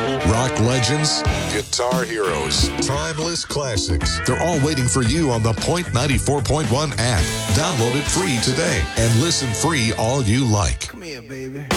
Rock legends, guitar heroes, timeless classics. They're all waiting for you on the Point 94.1 app. Download it free today and listen free all you like. Come here, baby.